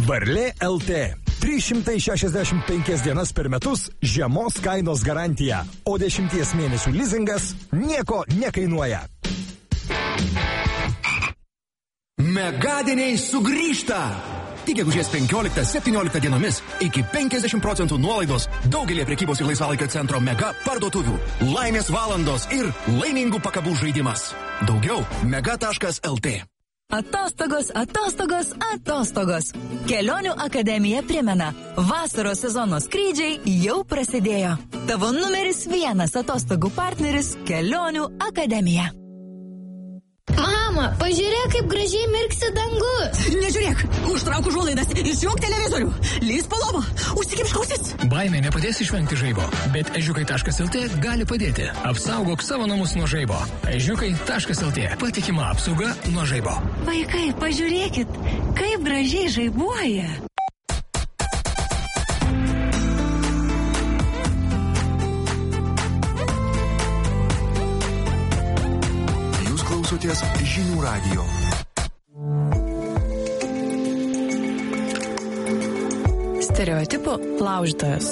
Varlė LT. 365 dienas per metus žemos kainos garantija, o 10 mėnesių lizingas nieko nekainuoja. Megadieniai sugrįžta! Tik gegužės 15-17 dienomis iki 50% nuolaidos daugelį prekybos ir laisvalaikio centro Mega parduotuvių. Laimės valandos ir laimingų pakabų žaidimas. Daugiau mega.lt. Atostogos, atostogos, atostogos. Kelionių akademija primena, vasaros sezono skrydžiai jau prasidėjo. Tavo numeris 1 atostogų partneris – Kelionių akademija. Mama, pažiūrėk, kaip gražiai mirksi dangus. Nežiūrėk, užtrauk užuolaidas, išjunk televizorių, lįsk po lovą, užsikimšk ausis. Baimė nepadės išvengti žaibo, bet ežiukai.lt gali padėti. Apsaugok savo namus nuo žaibo. Ežiukai.lt. Patikima apsauga nuo žaibo. Vaikai, pažiūrėkit, kaip gražiai žaibuoja. Klausoties Žinių radijo. Stereotipų laužytojas.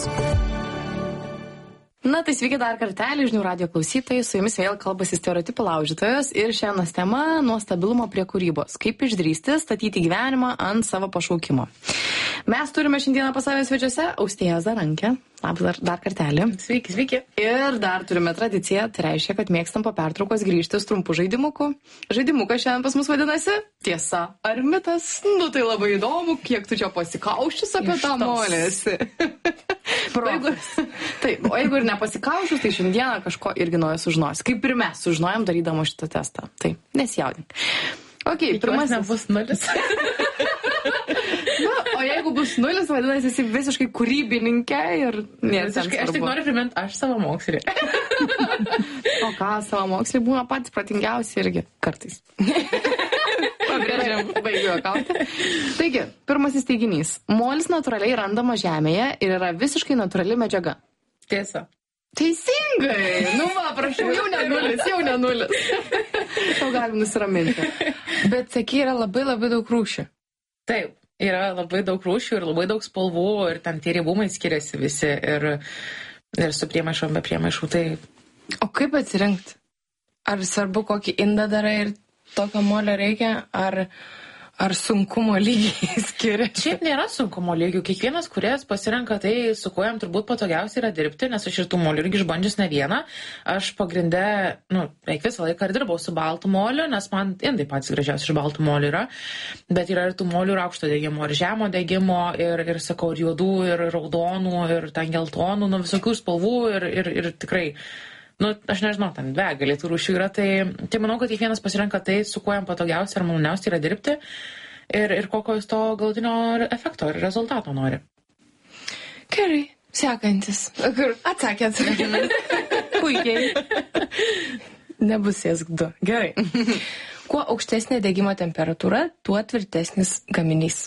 Na, tai sveiki dar kartelį, Žinių radijo klausytojai, su jumis vėl kalbasi stereotipų laužytojas ir šiandienos tema nuo stabilumo prie kūrybos. Kaip išdrįsti statyti gyvenimą ant savo pašaukimo. Mes turime šiandieną pas save svečiuose Austėją Zarankę. Labas dar kartelį. Sveiki, sveiki. Ir dar turime tradiciją, tai reiškia, kad mėgstam po pertraukos grįžti su trumpu žaidimuku. Žaidimukas šiandien pas mus vadinasi Tiesa ar mitas? Nu, tai labai įdomu, kiek tu čia pasikauščius apie tą molėsi. Taip, o jeigu ir nepasikauščius, tai šiandieną kažko irgi naujo sužinosi. Kaip ir mes sužinojom darydama šitą testą. Tai nesijaudink. Ok, pirmasis nebus nulis. Na, o jeigu bus nulis, vadinasi, esi visiškai kūrybininkė ir... Aš tik noriu priminti, aš savo mokslį. O ką, savo mokslį būna patys pratingiausi irgi kartais. Gerai, baigiu juokauti. Taigi, pirmasis teiginys. Molis natūraliai randama žemėje ir yra visiškai natūrali medžiaga. Tiesa. Teisingai! Nu va, prašau, jau ne nulis. Tau galim nusiraminti. Bet, saky, yra labai daug rūšių. Taip, yra labai daug rūšių ir labai daug spalvų ir ten tie riebumai skiriasi visi ir su priemaišom, be priemaišų. Tai... O kaip atsirinkti? Ar svarbu, kokį indą darai ir tokio molio reikia, ar sunkumo lygiai skiria? Šiaip nėra sunkumo lygių. Kiekvienas kūrėjas pasirenka tai, su kuo jam turbūt patogiausiai yra dirbti, nes aš ir tų molių irgi išbandžius ne vieną. Aš pagrinde, beveik visą laiką ir dirbau su baltu moliu, nes man indai patys gražiausi iš baltų molių yra. Bet yra ir tų molių ir aukšto degimo, ir žemo degimo, ir sakau, ir juodų, ir raudonų, ir ten geltonų, visokių spalvų ir tikrai... aš nežinau, ten begalė tų rūšių yra, tai manau, kad kiekvienas pasirenka tai, su kuo jam patogiausia ar maloniausia yra dirbti ir kokio jis to galutinio efekto ir rezultato nori. Gerai, sekantis. Atsakėt. Puikiai. Nebus jas 2. Gerai. Kuo aukštesnė degimo temperatūra, tuo tvirtesnis gaminys.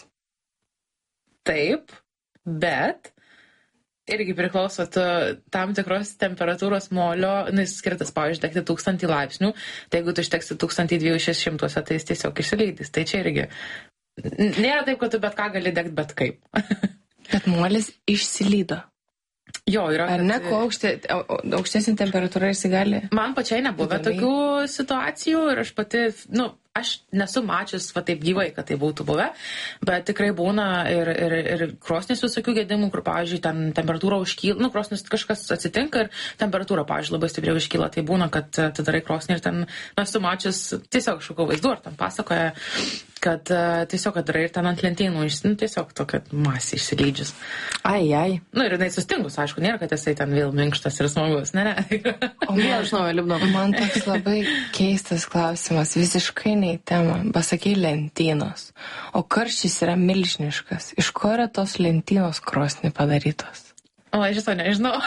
Taip, bet... irgi priklauso tam tikros temperatūros molio, jis skirtas, pavyzdžiui, degti 1000 laipsnių, tai jeigu tu išteksti 1200, tai jis tiesiog išsilydys. Tai čia irgi nėra taip, kad tu bet ką gali degti bet kaip. Bet molis išsilydo. Jo, yra. Ar ne, kuo aukštesnė temperatūra jis gali? Man pačiai nebuvę tokių situacijų ir aš pati, aš nesu mačius taip gyvai, kad tai būtų buvę, bet tikrai būna ir krosnis visokių gedimų, kur, pavyzdžiui, ten temperatūra užkyla, krosnis kažkas atsitinka ir temperatūra, pavyzdžiui, labai stipriai užkyla, tai būna, kad tu darai krosnį ir ten, esu mačius tiesiog kažkokio vaizdu, ar ten pasakoja, kad tiesiog darai ir ten ant lentynų, tiesiog tokia masė išsilydžius. Ai. Ir jinai sustingus, aišku, nėra, kad jisai ten vėl minkštas ir smagus, ne. O man toks labai keistas klausimas, visiškai ne į temą. Pasakai lentynos, o karštis yra milžiniškas. Iš ko yra tos lentynos krosnį padarytos? O, aš to nežinau.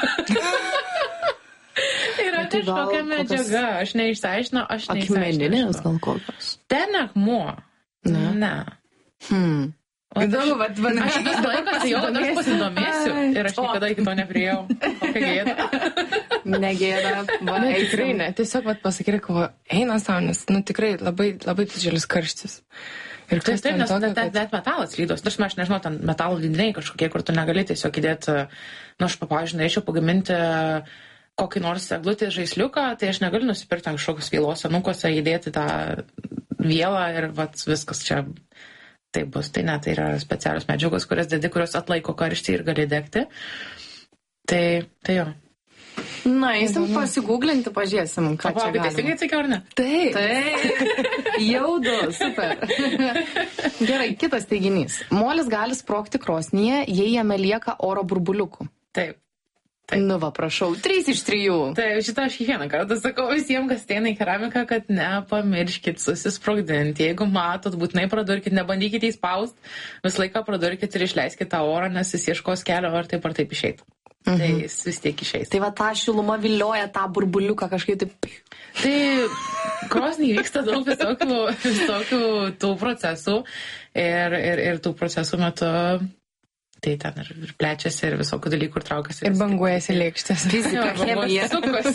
Yra kažkokia medžiaga, aš neišsiaiškinau, Akmeninės gal kokios? Ten akmuo. Ne. Įdomu, aš visą laiką jau aš pasidomėsiu ir aš niekada iki to nepriejau. Kokia gėda. Negėda. Tikrai ne. Tiesiog pasakyk, eina saunis. Tikrai labai, labai didžiulis karštis. Ir kas Taip, ten nes tokio, net metalas lydos. Aš nežinau, ten metalų lydiniai kažkokie, kur tu negali tiesiog įdėti, aš pavyzdžiui, norėčiau pagaminti kokį nors eglutės žaisliuką, tai aš negaliu nusipirkti kažkokius vielos senukose, įdėti tą vielą ir viskas čia taip bus. Tai ne, tai yra specialios medžiagos, kurios atlaiko karštį ir gali degti. Tai jo. Na, eisim pasigūglinti, pažiūrėsim, ką čia galima. Teisingai atsakiau, ar ne? Taip. Jaudu, super. Gerai, kitas teiginys. Molis gali sprogti krosnyje, jei jame lieka oro burbuliukų. Taip. Nu va, prašau, 3 iš 3. Taip, šitą aš kiekvieną kartą sakau visiems, kas ateina į keramiką, kad nepamirškit susisprogdinti. Jeigu matot, būtinai pradurkit, nebandykite įspausti, visą laiką pradurkit ir išleiskit tą orą, nes jis ieškos kelio ar taip išeitų. Tai jis vis tiek išeis. Tai va ta šiluma vilioja tą burbuliuką kažkaip taip. Tai krosny vyksta daug visokių tų procesų ir tų procesų metu tai ten ir plečiasi ir visokių dalykų ir traukiasi. Ir banguojasi lėkštės. Fizika, chemija.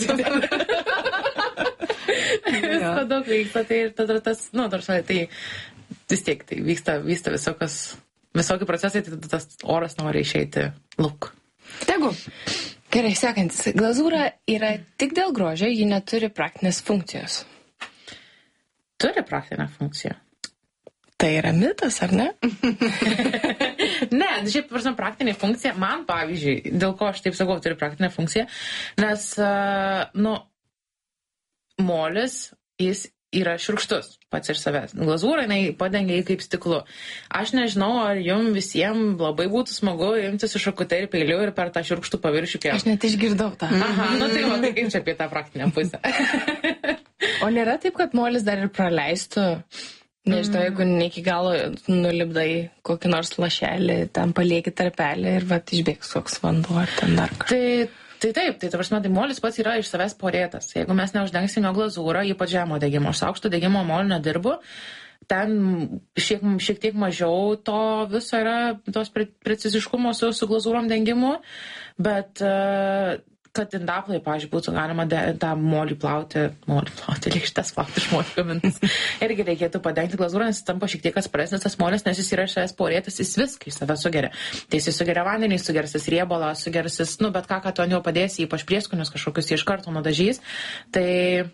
Visko daug vyksta, tai ir tada tas, tai vis tiek tai vyksta visokie procesai, tai tas oras nori išeiti lauk. Tegu. Gerai, sekantis. Glazūra yra tik dėl grožio, ji neturi praktinės funkcijos. Turi praktinę funkciją. Tai yra mitas, ar ne? Ne, šiaip, praktinė funkcija, man pavyzdžiui, dėl ko aš taip sakau, turi praktinę funkciją, nes, molis, jis yra šiurkštus pats iš savęs. Glazūra, jinai padengia jį kaip stiklu. Aš nežinau, ar jums visiems labai būtų smagu imti su šakute ir peiliu ir per tą šiurkštų paviršių pjauti. Aš net išgirdau tą. Aha, tai kaip čia apie tą praktinę pusę. O nėra taip, kad molis dar ir praleistų? Nežinau, jeigu ne iki galo nulipdai kokį nors lašelį, ten palieki tarpelį ir išbėgs koks vanduo ar ten dar kažkas. Tai taip, tai molis pats yra iš savęs porėtas. Jeigu mes neuždengsime glazūrą, ypač žemo degimo, aš aukšto degimo molio nedirbu, ten šiek tiek mažiau to viso yra, tos preciziškumo su glazūrom dengimu, bet kad indaplai, pavyzdžiui, būtų galima tą molį plauti, lėkštes plauti iš molio gamintis. Irgi reikėtų padengti glazūrą, nes jis tampa šiek tiek atsparesnis tas molis, nes jis yra iš savęs porėtas, jis viską iš savęs sugeria. Tai jis sugeria vandenį, sugersis riebalą, sugersis, bet ką tu ant jo padėsi, ypač prieskonius kažkokius iš karto nudažys, tai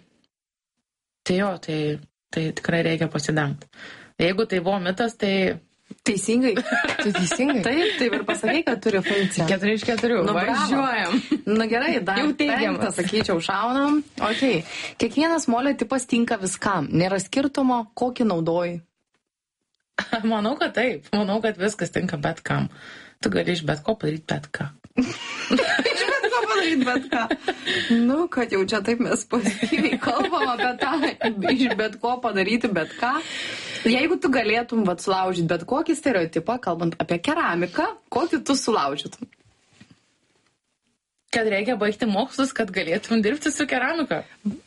tikrai reikia pasidengti. Jeigu tai buvo mitas, tai Teisingai. Tu teisingai. Taip ir pasakai, kad turi funkciją. 4 iš 4. Važiuojam. Gerai, dar jau teigiamą, sakyčiau, šaunam. Okay. Kiekvienas molio tipas tinka viskam. Nėra skirtumo, kokį naudoji. Manau, kad taip. Manau, kad viskas tinka bet kam. Tu gali iš bet ko padaryti bet ką. Iš bet ko padaryti bet ką. Kad jau čia taip mes pozityviai kalbam apie tą, iš bet ko padaryti bet ką. Jeigu tu galėtum sulaužyti bet kokį stereotipą, kalbant apie keramiką, kokį tu sulaužytum? Kad reikia baigti mokslus, kad galėtum dirbti su keramika.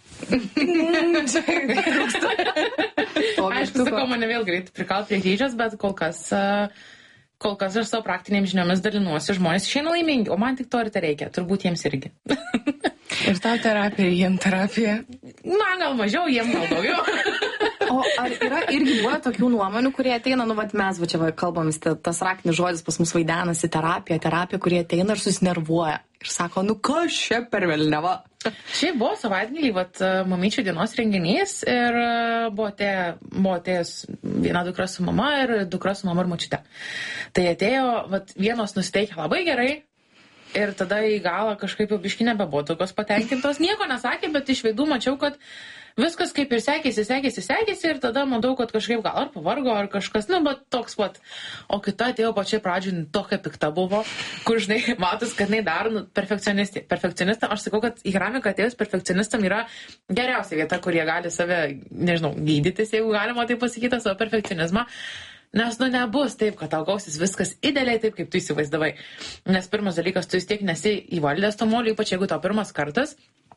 Aišku, sakau, mane vėl greit prikalt prie kryžiaus, bet kol kas aš savo praktinėms žiniomis dalinuosi, žmonės išeina laimingi, o man tik to ir tai reikia, turbūt jiems irgi. Ir tau terapija, ir jiem terapija? Man gal mažiau, jiem gal daugiau. O ar yra irgi buvę tokių nuomonių, kurie ateina, mes čia kalbam, tas raktinis žodis pas mus vaidenasi terapija, kurie ateina ir susinervuoja. Ir sako, kas čia per velniava? Šiaip buvo savaitgalį, mamyčių dienos renginys ir buvo atėjęs viena dukra su mama ir dukra su mama ir močiute. Tai atėjo, vienos nusiteikė labai gerai ir tada į galą kažkaip jau biškį nebebuvo tokios patenkintos. Nieko nesakė, bet iš veidų mačiau, kad viskas kaip ir sekėsi ir tada matau, kad kažkaip gal ar pavargo, ar kažkas, bet toks pat. O kita atėjo pačiai pradžiui tokia pikta buvo, kur, matus, kad daro perfekcionistą. Aš sakau, kad į keramiką atėjus perfekcionistam yra geriausia vieta, kur jie gali save, gydytis, jeigu galima tai pasakyti, savo perfekcionizmą. Nes, nebus taip, kad tau gausis viskas idealiai taip, kaip tu įsivaizdavai. Nes pirmas dalykas, tu vis tiek nesi įvaldęs to molio, ypač jeigu tau pirmas kartas.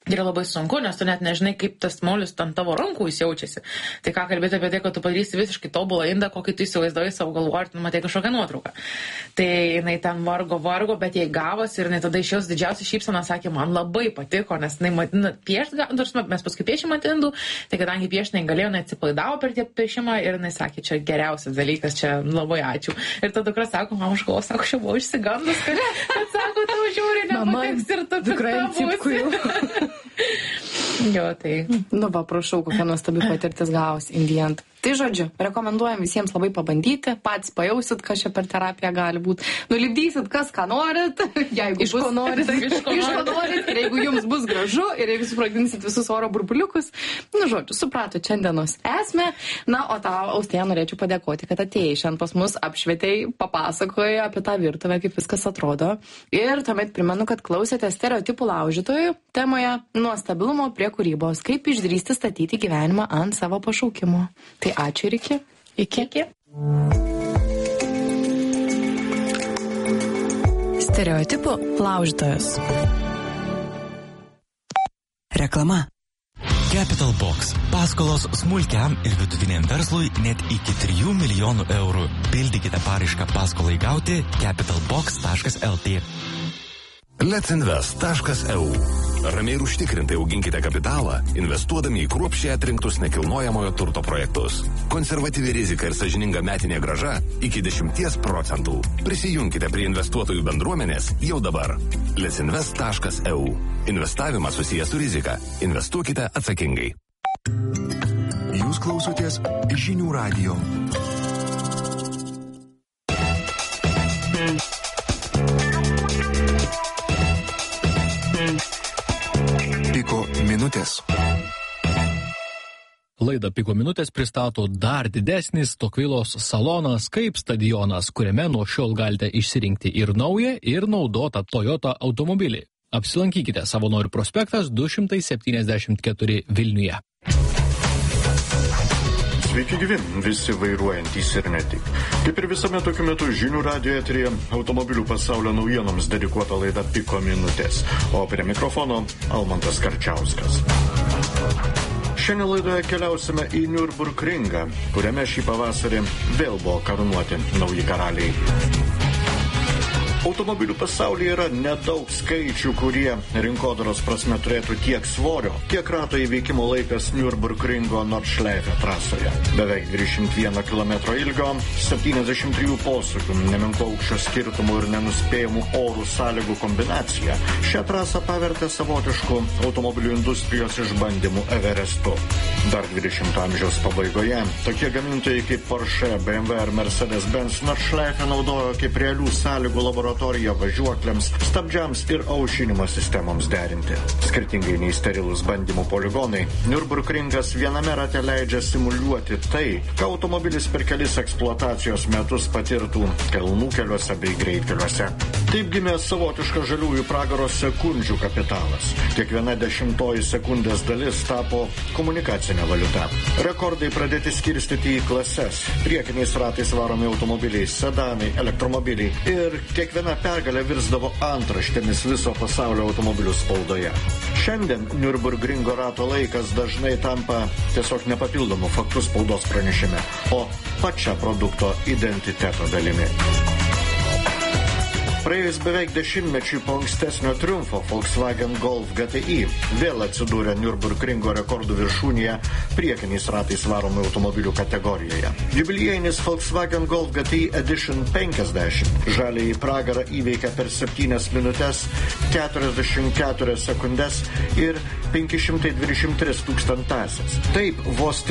yra labai sunku, nes tu net nežinai, kaip tas molis ant tavo rankų jis jaučiasi. Tai ką kalbėti apie tai, kad tu padarysi visiškai tobulą indą, kokį tu įsivaizduoji savo galvoje, ar tu matai kažkokią nuotrauką. Tai jinai ten vargo, bet jai gavosi ir jinai tada išėjus didžiausia šypsena sakė, man labai patiko, nes jinai piešti, mes paskui piešimą ant indų, tai kadangi piešti negalėjo, jinai atsipalaidavo per tie piešimą ir jinai sakė, čia geriausias dalykas, čia labai ačiū. Ir tada dukra sako, mama, sako, aš buvau išsigandus, kad sako, tau žiūri, nepatiks ir tu pikta būsi. Jo, tai. Nu, va, prašau, kokia nuostabi patirtis gausi indijant. Tai žodžiu, rekomenduojam visiems labai pabandyti, patys pajausit, kas čia per terapiją gali būti. Nulipdysit, kas ką norit, jeigu iš ko norit, ir jeigu jums bus gražu, ir jeigu supragdinsit visus oro burbuliukus, nu, žodžiu, suprato šiandienos esmę. Na, o tau, Austėja, norėčiau padėkoti, kad atėjai šiandien pas mus, apšvietei, papasakojai apie tą virtuvę, kaip viskas atrodo. Ir tuomet primenu, kad klausėte stereotipų laužytojų temoje nuo stabilumo prie kūrybos, kaip išdrįsti statyti gyvenimą ant savo pašaukimo. Tai ačiū ir iki. Iki. Stereotipų laužytojas. Reklama. Capital Box. Paskolos smulkiam ir vidutiniam verslui net iki 3 milijonų eurų. Pildykite paraišką paskolai gauti capitalbox.lt. Letsinvest.eu. Ramiai ir užtikrintai auginkite kapitalą, investuodami į kruopščiai atrinktus nekilnojamojo turto projektus. Konservatyvi rizika ir sąžininga metinė grąža iki 10%. Prisijunkite prie investuotojų bendruomenės jau dabar. Letsinvest.eu. Investavimas susijęs su rizika. Investuokite atsakingai. Jūs klausotės Žinių radijo. Piko minutės. Laidą Piko minutės pristato dar didesnis Tokvilos salonas kaip stadionas, kuriame nuo šiol galite išsirinkti ir naują, ir naudotą Toyota automobilį. Apsilankykite Savanorių prospektas 274 Vilniuje. Sveiki gyvi, visi vairuojantys ir ne tik. Kaip ir visame tokiu metu Žinių radijo eteryje automobilių pasaulio naujienoms dedikuota laida Piko minutės, o prie mikrofono Almantas Karčiauskas. Šiandien laidoje keliausime į Nürburgringą, kuriame šį pavasarį vėl buvo karūnuoti nauji karaliai. Automobilių pasaulyje yra nedaug skaičių, kurie rinkodaros prasme turėtų tiek svorio, kiek rato įveikimo laikas Nürburgringo Nordschleife trasoje. Beveik 21 km ilgio, 73 posūkių, nemenko aukščio skirtumų ir nenuspėjamų orų sąlygų kombinacija šią trasą pavertė savotišku automobilių industrijos išbandymų Everestu. Dar 20 amžiaus pabaigoje tokie gamintojai kaip Porsche, BMW ir Mercedes-Benz Nordschleife naudojo kaip realių sąlygų laboratoriją važiuokliams, stabdžiams ir aušinimo sistemoms derinti. Skirtingai nei sterilūs bandymų poligonai, Nürburgringas viename rate leidžia simuliuoti tai, ką automobilis per kelis eksploatacijos metus patirtų kalnų keliuose bei greitkeliuose. Taip gimė savotiška žaliųjų pragaro sekundžių kapitalas. Kiekviena 10 sekundės dalis tapo komunikacinė valiuta. Rekordai pradėti skirstyti į klases. Priekiniais ratais varomi automobiliai, sedanai, elektromobiliai ir kiekviena pergalė virsdavo antraštėmis viso pasaulio automobilių spaudoje. Šiandien Nürburgringo rato laikas dažnai tampa tiesiog nepapildomų faktų spaudos pranešime, o pačia produkto identiteto dalimi. Praėjus beveik 10 po ankstesnio triumfo Volkswagen Golf GTI vėl atsidūrė Nürburgringo rekordų viršūnėje priekiniais ratais varomų automobilių kategorijoje. Jubiliejinis Volkswagen Golf GTI Edition 50 žaliąjį pragarą įveikė per 7 minutes, 44 sekundes ir 523 tūkstantąsias. Taip, vos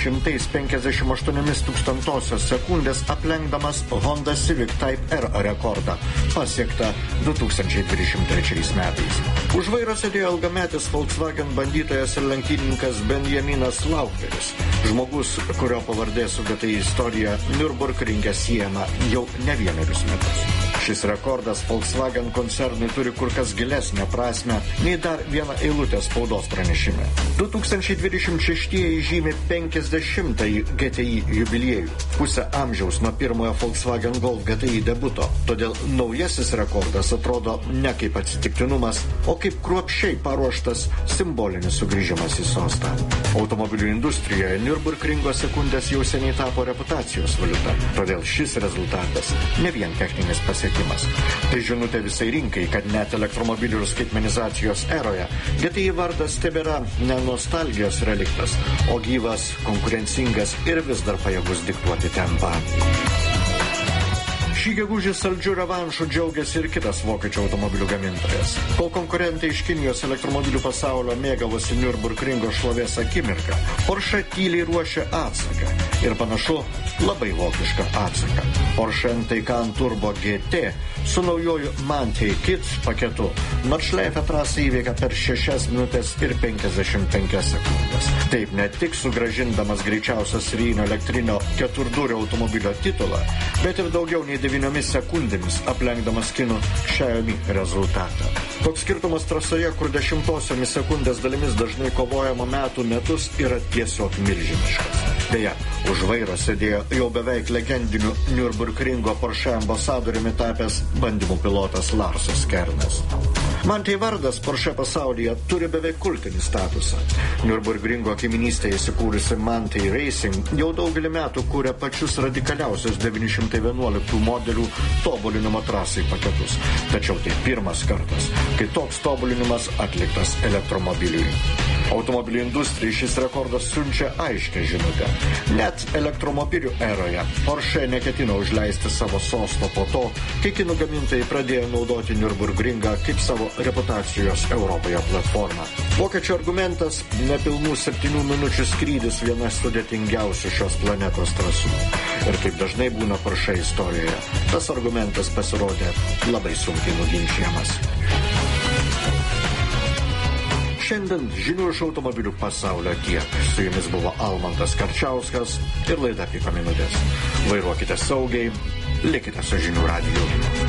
358 tūkstantosios sekundės aplenkdamas Honda Civic Type R rekordą, pasiekta 2023 metais. Už vairo sėdėjo ilgametis Volkswagen bandytojas ir lenktynininkas Benjaminas Lauferis, žmogus, kurio pavardė su GTI istorija Nürburgringe siejama jau ne vienerius metus. Šis rekordas Volkswagen koncernui turi kur kas gilesnę prasme nei dar vieną eilutę spaudos pranešime. 2026 žymi 50-ąjį GTI jubiliejų, pusę amžiaus nuo pirmojo Volkswagen Golf GTI debuto. Todėl naujasis rekordas atrodo ne kaip atsitiktinumas, o kaip kruopščiai paruoštas simbolinis sugrįžimas į sostą. Automobilių industrijoje Nürburgringo sekundės jau seniai tapo reputacijos valiuta. Todėl šis rezultatas ne vien techninis pasiekimas. Tai žinutė visai rinkai, kad net elektromobilių ir skaitmenizacijos eroje GTI vardas tebėra ne nostalgijos reliktas, o gyvas, konkurencingas ir vis dar pajėgus diktuoti tempą. Šį gegužį saldžių revanšų džiaugiasi ir kitas vokiečių automobilių gamintojas. Kol konkurentai iš Kinijos elektromobilių pasaulio mėgavosi Nürburgringo šlovės akimirką, Porsche tyliai ruošia atsaką. Ir panašu, labai vokišką atsaką. Porsche Taycan Turbo GT su naujoju Mantei Kit paketu Nordschleife trasą įveikia per 6 minutės ir 55 sekundės. Taip ne tik sugrąžindamas greičiausio serijinio elektrinio keturdurio automobilio titulą, bet ir daugiau nei 9 sekundėmis aplenkdamas kinų Xiaomi rezultatą. Toks skirtumas trasoje, kur 10 sekundės dalimis dažnai kovojama metų metus, yra tiesiog milžiniškas. Beje, už vairo sėdėjo jau beveik legendiniu Nürburgringo Porsche ambasadoriumi tapęs bandymų pilotas Larsas Kernas. Mantei vardas Porsche pasaulyje turi beveik kultinį statusą. Nürburgringo kaiminystėje įsikūrusi Mantei Racing jau daugelį metų kūrė pačius radikaliausius 911 modelių tobulinimo trasai paketus. Tačiau tai pirmas kartas, kai toks tobulinimas atliktas elektromobiliui. Automobilių industrijai šis rekordas siunčia aiškę žinutę. Net elektromobilių eroje Porsche neketino užleisti savo sosto po to, kai kinų gamintojai pradėjo naudoti Nürburgringą kaip savo reputacijos Europoje platformą. Vokiečių argumentas – nepilnų 7 minučių skrydis viena sudėtingiausių šios planetos trasų. Ir kaip dažnai būna Porsche istorijoje, tas argumentas pasirodė labai sunkiai nuginčiamas. Šiandien žinių iš automobilių pasaulio tiek. Su jumis buvo Almantas Karčiauskas ir laida Piko minutės. Vairuokite saugiai, likite su Žinių radiju.